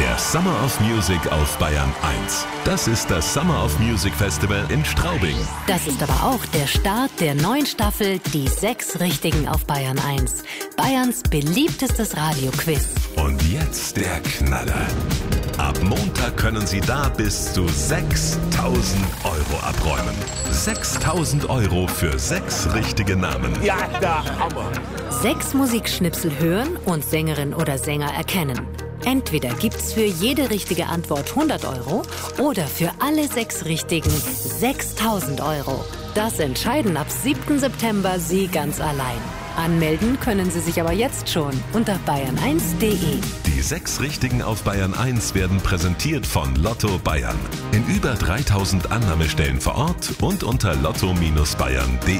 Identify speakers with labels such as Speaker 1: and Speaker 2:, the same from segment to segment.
Speaker 1: Der Summer of Music auf Bayern 1. Das ist das Summer of Music Festival in Straubing.
Speaker 2: Das ist aber auch der Start der neuen Staffel Die 6 Richtigen auf Bayern 1. Bayerns beliebtestes Radioquiz.
Speaker 1: Und jetzt der Knaller. Ab Montag können Sie da bis zu 6.000 Euro abräumen. 6.000 Euro für 6 richtige Namen.
Speaker 3: Ja, der Hammer.
Speaker 2: 6 Musikschnipsel hören und Sängerin oder Sänger erkennen. Entweder gibt's für jede richtige Antwort 100 Euro oder für alle 6 Richtigen 6.000 Euro. Das entscheiden ab 7. September Sie ganz allein. Anmelden können Sie sich aber jetzt schon unter bayern1.de.
Speaker 1: Die 6 Richtigen auf Bayern 1 werden präsentiert von Lotto Bayern. In über 3.000 Annahmestellen vor Ort und unter lotto-bayern.de.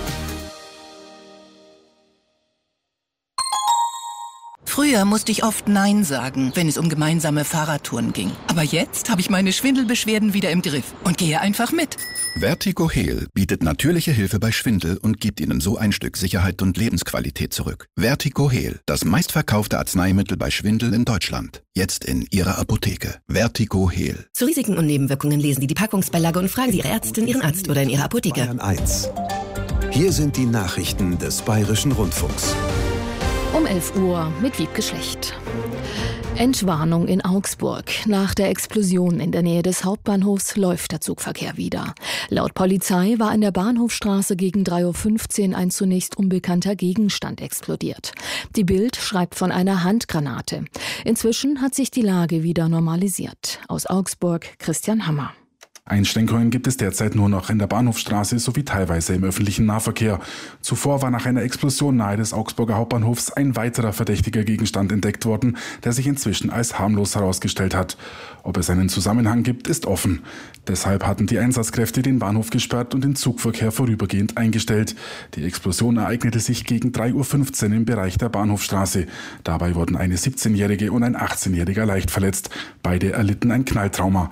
Speaker 4: Früher musste ich oft Nein sagen, wenn es um gemeinsame Fahrradtouren ging. Aber jetzt habe ich meine Schwindelbeschwerden wieder im Griff und gehe einfach mit.
Speaker 5: Vertigo Heal bietet natürliche Hilfe bei Schwindel und gibt Ihnen so ein Stück Sicherheit und Lebensqualität zurück. Vertigo Heal, das meistverkaufte Arzneimittel bei Schwindel in Deutschland. Jetzt in Ihrer Apotheke. Vertigo Heal.
Speaker 6: Zu Risiken und Nebenwirkungen lesen Sie die Packungsbeilage und fragen Sie Ihre Ärztin, Ihren Arzt oder in Ihrer Apotheke.
Speaker 7: Bayern 1. Hier sind die Nachrichten des Bayerischen Rundfunks.
Speaker 8: Um 11 Uhr mit Wiebke Schlecht. Entwarnung in Augsburg. Nach der Explosion in der Nähe des Hauptbahnhofs läuft der Zugverkehr wieder. Laut Polizei war in der Bahnhofstraße gegen 3.15 Uhr ein zunächst unbekannter Gegenstand explodiert. Die Bild schreibt von einer Handgranate. Inzwischen hat sich die Lage wieder normalisiert. Aus Augsburg Christian Hammer.
Speaker 9: Einschränkungen gibt es derzeit nur noch in der Bahnhofstraße sowie teilweise im öffentlichen Nahverkehr. Zuvor war nach einer Explosion nahe des Augsburger Hauptbahnhofs ein weiterer verdächtiger Gegenstand entdeckt worden, der sich inzwischen als harmlos herausgestellt hat. Ob es einen Zusammenhang gibt, ist offen. Deshalb hatten die Einsatzkräfte den Bahnhof gesperrt und den Zugverkehr vorübergehend eingestellt. Die Explosion ereignete sich gegen 3.15 Uhr im Bereich der Bahnhofstraße. Dabei wurden eine 17-Jährige und ein 18-Jähriger leicht verletzt. Beide erlitten ein Knalltrauma.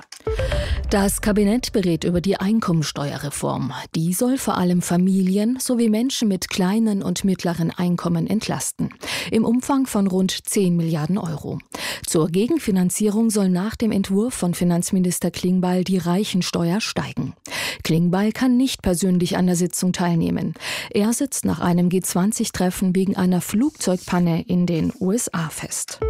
Speaker 8: Das Kabinett berät über die Einkommensteuerreform. Die soll vor allem Familien sowie Menschen mit kleinen und mittleren Einkommen entlasten. Im Umfang von rund 10 Milliarden Euro. Zur Gegenfinanzierung soll nach dem Entwurf von Finanzminister Klingbeil die Reichensteuer steigen. Klingbeil kann nicht persönlich an der Sitzung teilnehmen. Er sitzt nach einem G20-Treffen wegen einer Flugzeugpanne in den USA fest.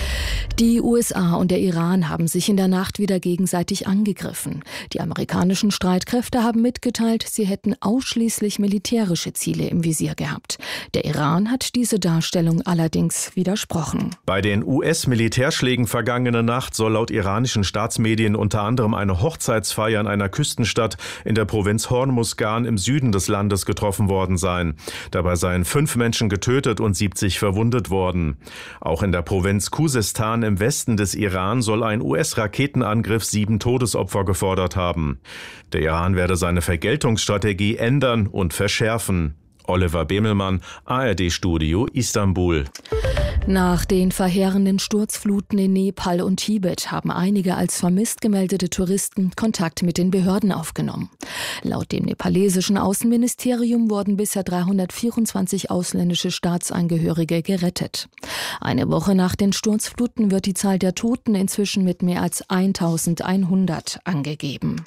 Speaker 8: Die USA und der Iran haben sich in der Nacht wieder gegenseitig angegriffen. Die amerikanischen Streitkräfte haben mitgeteilt, sie hätten ausschließlich militärische Ziele im Visier gehabt. Der Iran hat diese Darstellung allerdings widersprochen.
Speaker 10: Bei den US-Militärschlägen vergangene Nacht soll laut iranischen Staatsmedien unter anderem eine Hochzeitsfeier in einer Küstenstadt in der Provinz Hormuzgan im Süden des Landes getroffen worden sein. Dabei seien 5 Menschen getötet und 70 verwundet worden. Auch in der Provinz Khuzestan im Westen des Iran soll ein US-Raketenangriff 7 Todesopfer gefordert haben. Der Iran werde seine Vergeltungsstrategie ändern und verschärfen. Oliver Bemelmann, ARD-Studio Istanbul.
Speaker 8: Nach den verheerenden Sturzfluten in Nepal und Tibet haben einige als vermisst gemeldete Touristen Kontakt mit den Behörden aufgenommen. Laut dem nepalesischen Außenministerium wurden bisher 324 ausländische Staatsangehörige gerettet. Eine Woche nach den Sturzfluten wird die Zahl der Toten inzwischen mit mehr als 1.100 angegeben.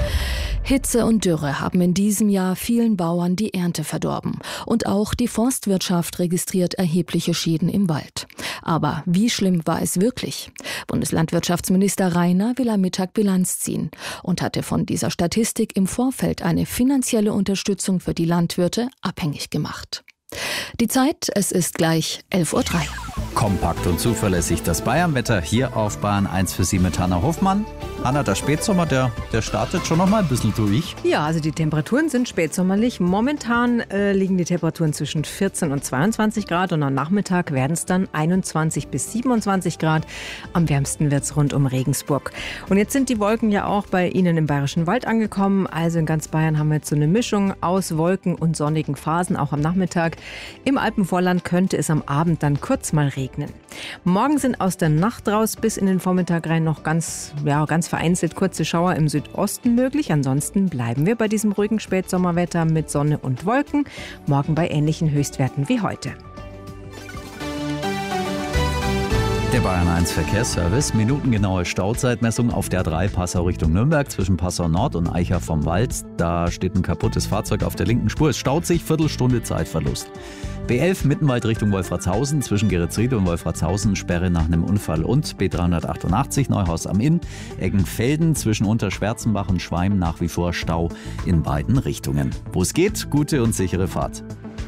Speaker 8: Hitze und Dürre haben in diesem Jahr vielen Bauern die Ernte verdorben. Und auch die Forstwirtschaft registriert erhebliche Schäden im Wald. Aber wie schlimm war es wirklich? Bundeslandwirtschaftsminister Rainer will am Mittag Bilanz ziehen und hatte von dieser Statistik im Vorfeld eine finanzielle Unterstützung für die Landwirte abhängig gemacht. Die Zeit, es ist gleich 11.03 Uhr.
Speaker 11: Kompakt und zuverlässig das Bayernwetter hier auf Bayern 1 für Sie mit Hanna Hofmann. Hanna, der Spätsommer, der startet schon noch mal ein bisschen durch.
Speaker 12: Ja, also die Temperaturen sind spätsommerlich. Momentan liegen die Temperaturen zwischen 14 und 22 Grad und am Nachmittag werden es dann 21 bis 27 Grad. Am wärmsten wird es rund um Regensburg. Und jetzt sind die Wolken ja auch bei Ihnen im Bayerischen Wald angekommen. Also in ganz Bayern haben wir jetzt so eine Mischung aus Wolken und sonnigen Phasen, auch am Nachmittag. Im Alpenvorland könnte es am Abend dann kurz mal regnen. Morgen sind aus der Nacht raus bis in den Vormittag rein noch ganz vereinzelt kurze Schauer im Südosten möglich. Ansonsten bleiben wir bei diesem ruhigen Spätsommerwetter mit Sonne und Wolken. Morgen bei ähnlichen Höchstwerten wie heute.
Speaker 11: Der Bayern 1 Verkehrsservice. Minutengenaue Stauzeitmessung auf der A3 Passau Richtung Nürnberg zwischen Passau Nord und Eicher vom Wald. Da steht ein kaputtes Fahrzeug auf der linken Spur. Es staut sich, Viertelstunde Zeitverlust. B11 Mittenwald Richtung Wolfratshausen zwischen Geretsried und Wolfratshausen, Sperre nach einem Unfall. Und B388 Neuhaus am Inn, Eggenfelden zwischen Unterschwärzenbach und Schweim nach wie vor Stau in beiden Richtungen. Wo es geht, gute und sichere Fahrt.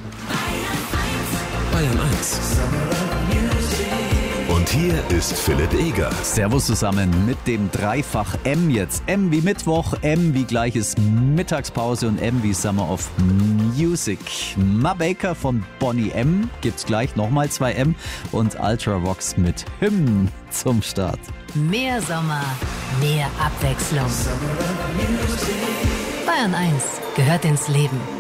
Speaker 1: Bayern 1. Und hier ist Philipp Eger.
Speaker 11: Servus zusammen mit dem Dreifach M jetzt. M wie Mittwoch, M wie gleiches Mittagspause und M wie Summer of Music. Ma Baker von Bonnie M gibt's gleich nochmal 2 M und Ultravox mit Hymnen zum Start.
Speaker 2: Mehr Sommer, mehr Abwechslung. Bayern 1 gehört ins Leben.